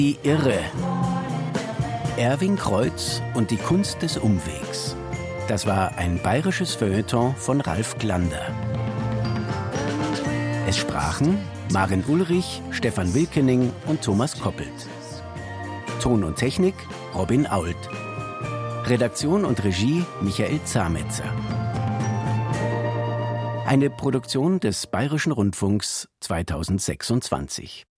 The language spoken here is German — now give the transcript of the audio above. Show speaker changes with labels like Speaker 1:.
Speaker 1: Die Irre. Erwin Kreuz und die Kunst des Umwegs. Das war ein bayerisches Feuilleton von Ralf Glander. Es sprachen Maren Ulrich, Stefan Wilkening und Thomas Koppelt. Ton und Technik Robin Ault. Redaktion und Regie Michael Zametzer. Eine Produktion des Bayerischen Rundfunks 2026.